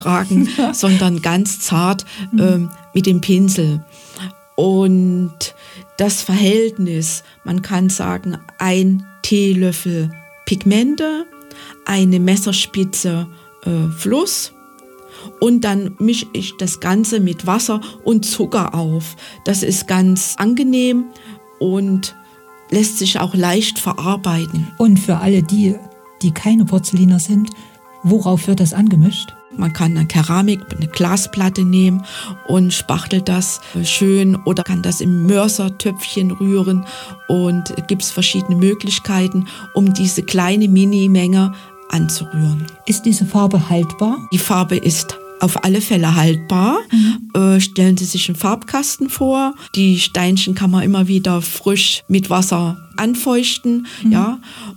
ragen, sondern ganz zart mit dem Pinsel. Und das Verhältnis, man kann sagen, 1 Teelöffel Pigmente, eine Messerspitze Fluss und dann mische ich das Ganze mit Wasser und Zucker auf. Das ist ganz angenehm und lässt sich auch leicht verarbeiten. Und für alle die keine Porzelliner sind, worauf wird das angemischt? Man kann eine Keramik, eine Glasplatte nehmen und spachtelt das schön oder kann das im Mörsertöpfchen rühren und gibt es verschiedene Möglichkeiten, um diese kleine Minimenge anzurühren. Ist diese Farbe haltbar? Die Farbe ist auf alle Fälle haltbar. Stellen Sie sich einen Farbkasten vor. Die Steinchen kann man immer wieder frisch mit Wasser anfeuchten. Ja?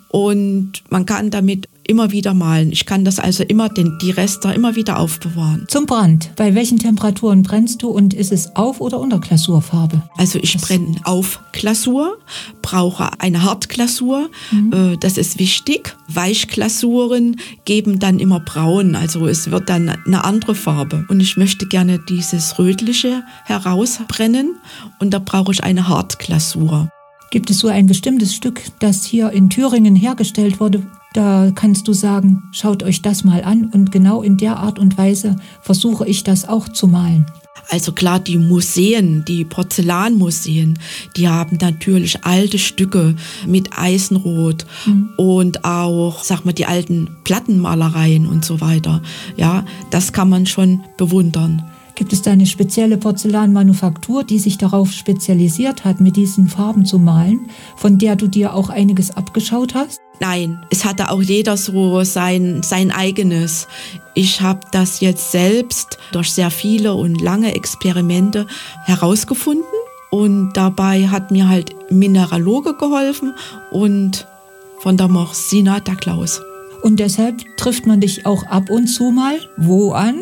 Und man kann damit immer wieder malen. Ich kann das also immer, die Reste immer wieder aufbewahren. Zum Brand. Bei welchen Temperaturen brennst du und ist es Auf- oder Unterglasurfarbe? Also ich brenne auf Glasur, brauche eine Hartglasur. Das ist wichtig. Weichglasuren geben dann immer braun, also es wird dann eine andere Farbe. Und ich möchte gerne dieses Rötliche herausbrennen und da brauche ich eine Hartglasur. Gibt es so ein bestimmtes Stück, das hier in Thüringen hergestellt wurde? Da kannst du sagen, schaut euch das mal an und genau in der Art und Weise versuche ich das auch zu malen. Also klar, die Museen, die Porzellanmuseen, die haben natürlich alte Stücke mit Eisenrot und auch, sag mal, die alten Plattenmalereien und so weiter. Ja, das kann man schon bewundern. Gibt es da eine spezielle Porzellanmanufaktur, die sich darauf spezialisiert hat, mit diesen Farben zu malen, von der du dir auch einiges abgeschaut hast? Nein, es hatte auch jeder so sein eigenes. Ich habe das jetzt selbst durch sehr viele und lange Experimente herausgefunden und dabei hat mir halt Mineraloge geholfen und von der Morsina der Klaus. Und deshalb trifft man dich auch ab und zu mal wo an?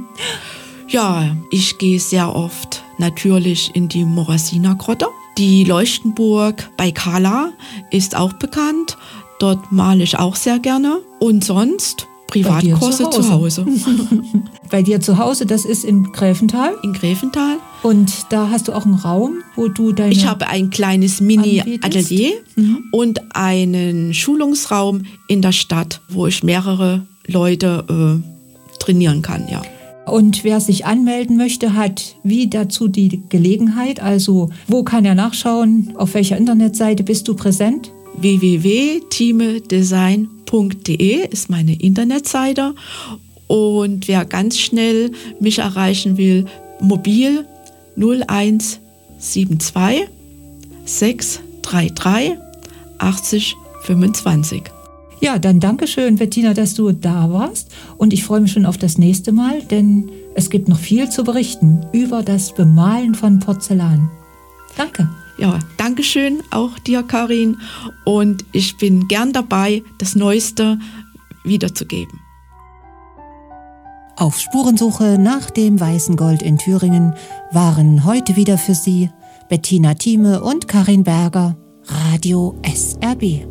Ja, ich gehe sehr oft natürlich in die Morasina-Grotte. Die Leuchtenburg bei Kala ist auch bekannt. Dort male ich auch sehr gerne. Und sonst Privatkurse zu Hause. Bei dir zu Hause, das ist in Gräfenthal? In Gräfenthal. Und da hast du auch einen Raum, wo du deine... Ich habe ein kleines Mini-Atelier und einen Schulungsraum in der Stadt, wo ich mehrere Leute trainieren kann, ja. Und wer sich anmelden möchte, hat wie dazu die Gelegenheit? Also wo kann er nachschauen? Auf welcher Internetseite bist du präsent? www.timedesign.de ist meine Internetseite. Und wer ganz schnell mich erreichen will, mobil 0172 633 80 25. Ja, dann Dankeschön, Bettina, dass du da warst. Und ich freue mich schon auf das nächste Mal, denn es gibt noch viel zu berichten über das Bemalen von Porzellan. Danke. Ja, Dankeschön auch dir, Karin. Und ich bin gern dabei, das Neueste wiederzugeben. Auf Spurensuche nach dem weißen Gold in Thüringen waren heute wieder für Sie Bettina Thieme und Karin Berger, Radio SRB.